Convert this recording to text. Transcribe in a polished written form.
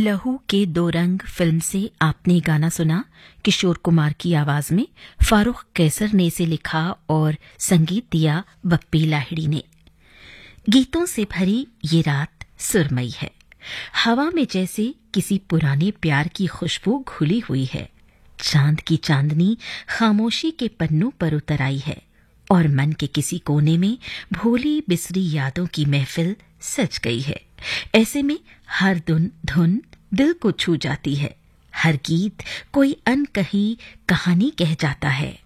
लहू के दो रंग फिल्म से आपने गाना सुना किशोर कुमार की आवाज में। फारूक कैसर ने इसे लिखा और संगीत दिया बप्पी लाहिड़ी ने। गीतों से भरी ये रात सुरमई है। हवा में जैसे किसी पुराने प्यार की खुशबू घुली हुई है। चांद की चांदनी खामोशी के पन्नों पर उतर आई है और मन के किसी कोने में भोली बिसरी यादों की महफिल सज गई है। ऐसे में हर धुन दिल को छू जाती है। हर गीत कोई अनकही कहानी कह जाता है।